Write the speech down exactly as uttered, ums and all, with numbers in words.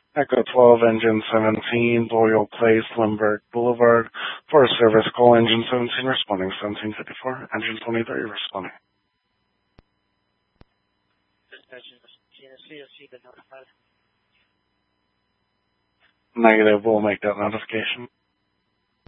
Echo twelve, Engine seventeen, Boyle Place, Lindbergh Boulevard. Forest Service, call Engine seventeen, responding seventeen fifty-four. Engine twenty-three, responding. Negative, we'll make that notification.